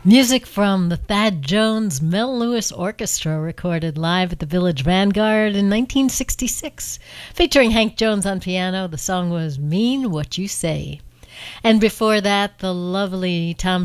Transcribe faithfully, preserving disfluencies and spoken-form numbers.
Music from the Thad Jones Mel Lewis Orchestra, recorded live at the Village Vanguard in nineteen sixty-six. Featuring Hank Jones on piano, the song was Mean What You Say. And before that, the lovely Tom